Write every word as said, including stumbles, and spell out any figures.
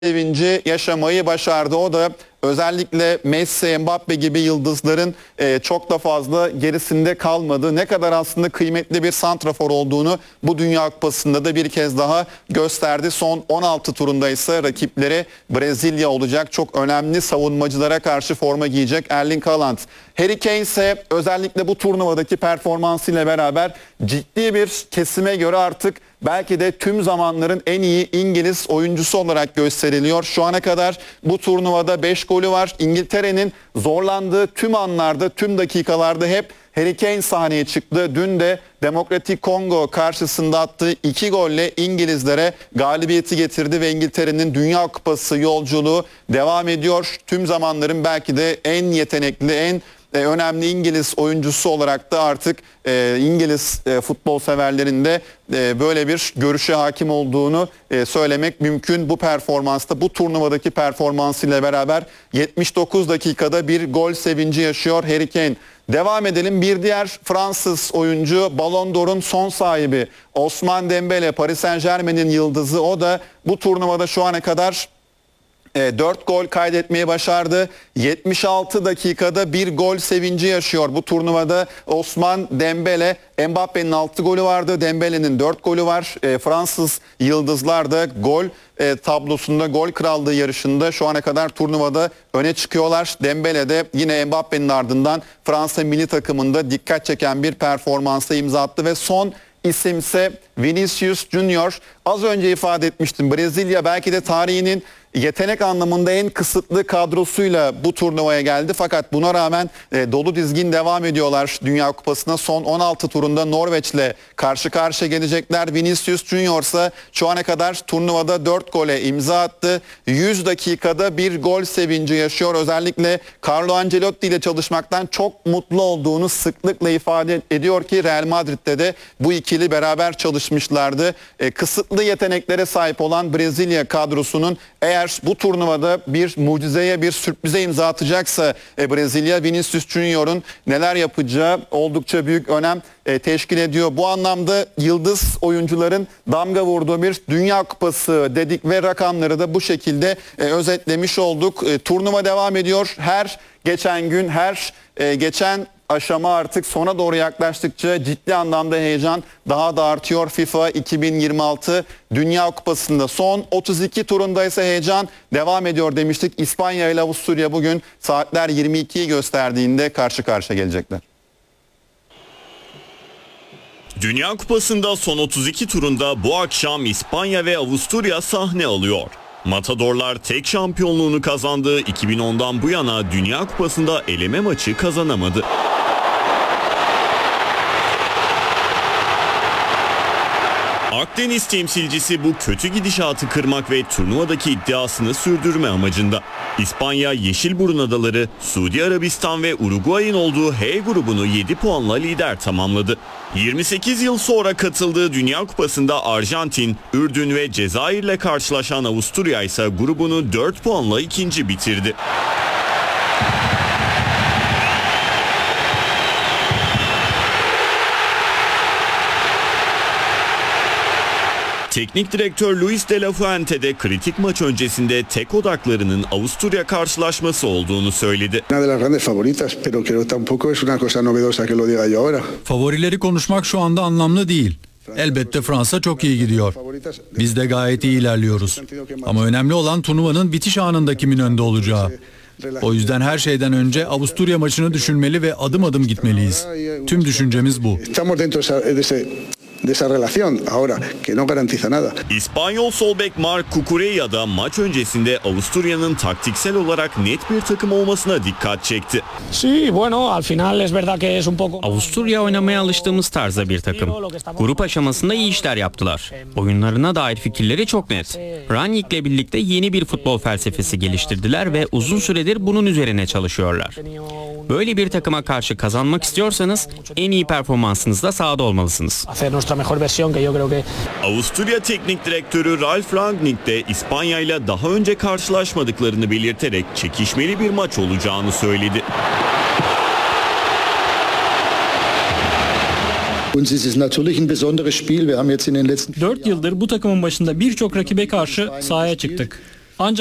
sevinci yaşamayı başardı. O da özellikle Messi, Mbappe gibi yıldızların e, çok da fazla gerisinde kalmadı. Ne kadar aslında kıymetli bir santrafor olduğunu bu Dünya Kupası'nda da bir kez daha gösterdi. Son on altı turunda ise rakipleri Brezilya olacak. Çok önemli savunmacılara karşı forma giyecek Erling Haaland. Harry Kane ise özellikle bu turnuvadaki performansıyla beraber ciddi bir kesime göre artık belki de tüm zamanların en iyi İngiliz oyuncusu olarak gösteriliyor. Şu ana kadar bu turnuvada beş golü var. İngiltere'nin zorlandığı tüm anlarda, tüm dakikalarda hep Harry Kane sahneye çıktı. Dün de Demokratik Kongo karşısında attığı iki golle İngilizlere galibiyeti getirdi ve İngiltere'nin Dünya Kupası yolculuğu devam ediyor. Tüm zamanların belki de en yetenekli, en önemli İngiliz oyuncusu olarak da artık e, İngiliz e, futbol severlerinde e, böyle bir görüşe hakim olduğunu e, söylemek mümkün. Bu performansta, bu turnuvadaki performansıyla beraber yetmiş dokuz dakikada bir gol sevinci yaşıyor Harry Kane. Devam edelim. Bir diğer Fransız oyuncu, Ballon d'Or'un son sahibi Ousmane Dembele, Paris Saint-Germain'in yıldızı. O da bu turnuvada şu ana kadar dört gol kaydetmeyi başardı. yetmiş altı dakikada bir gol sevinci yaşıyor. Bu turnuvada Ousmane Dembele, Mbappe'nin altı golü vardı. Dembele'nin dört golü var. E, Fransız yıldızlar da gol e, tablosunda, gol krallığı yarışında şu ana kadar turnuvada öne çıkıyorlar. Dembele de yine Mbappe'nin ardından Fransa milli takımında dikkat çeken bir performansa imza attı ve son isimse Vinicius Junior. Az önce ifade etmiştim. Brezilya belki de tarihinin yetenek anlamında en kısıtlı kadrosuyla bu turnuvaya geldi. Fakat buna rağmen e, dolu dizgin devam ediyorlar Dünya Kupası'na. Son on altı turunda Norveç'le karşı karşıya gelecekler. Vinicius Junior ise şu ana kadar turnuvada dört gole imza attı. yüz dakikada bir gol sevinci yaşıyor. Özellikle Carlo Ancelotti ile çalışmaktan çok mutlu olduğunu sıklıkla ifade ediyor ki Real Madrid'de de bu ikili beraber çalışmışlardı. E, kısıtlı yeteneklere sahip olan Brezilya kadrosunun eğer bu turnuvada bir mucizeye, bir sürprize imza atacaksa e, Brezilya, Vinicius Junior'un neler yapacağı oldukça büyük önem e, teşkil ediyor. Bu anlamda yıldız oyuncuların damga vurduğu bir Dünya Kupası dedik ve rakamları da bu şekilde e, özetlemiş olduk. E, turnuva devam ediyor. Her geçen gün, her e, geçen aşama artık sona doğru yaklaştıkça ciddi anlamda heyecan daha da artıyor. FIFA iki bin yirmi altı Dünya Kupası'nda son otuz iki turunda ise heyecan devam ediyor demiştik. İspanya ile Avusturya bugün saatler yirmi ikiyi gösterdiğinde karşı karşıya gelecekler. Dünya Kupası'nda son otuz iki turunda bu akşam İspanya ve Avusturya sahne alıyor. Matadorlar tek şampiyonluğunu kazandığı iki bin ondan bu yana Dünya Kupası'nda eleme maçı kazanamadı. Akdeniz temsilcisi bu kötü gidişatı kırmak ve turnuvadaki iddiasını sürdürme amacında. İspanya, Yeşilburun Adaları, Suudi Arabistan ve Uruguay'ın olduğu H grubunu yedi puanla lider tamamladı. yirmi sekiz yıl sonra katıldığı Dünya Kupası'nda Arjantin, Ürdün ve Cezayir'le karşılaşan Avusturya ise grubunu dört puanla ikinci bitirdi. Teknik direktör Luis de la Fuente de kritik maç öncesinde tek odaklarının Avusturya karşılaşması olduğunu söyledi. Favorileri konuşmak şu anda anlamlı değil. Elbette Fransa çok iyi gidiyor. Biz de gayet iyi ilerliyoruz. Ama önemli olan turnuvanın bitiş anında kimin önde olacağı. O yüzden her şeyden önce Avusturya maçını düşünmeli ve adım adım gitmeliyiz. Tüm düşüncemiz bu. de esa relación ahora que no garantiza nada. İspanyol sol bek Marc Cucurella da maç öncesinde Avusturya'nın taktiksel olarak net bir takım olmasına dikkat çekti. Sí, bueno, al final es verdad que es un poco. Avusturya oynamaya alıştığımız tarzda bir takım. Grup aşamasında iyi işler yaptılar. Oyunlarına dair fikirleri çok net. Rangnick'le birlikte yeni bir futbol felsefesi geliştirdiler ve uzun süredir bunun üzerine çalışıyorlar. Böyle bir takıma karşı kazanmak istiyorsanız en iyi performansınızda sahada olmalısınız. Avusturya Teknik Direktörü Ralf Rangnick de İspanya ile daha önce karşılaşmadıklarını belirterek çekişmeli bir maç olacağını söyledi. Dört yıldır bu takımın başında birçok rakibe karşı sahaya çıktık.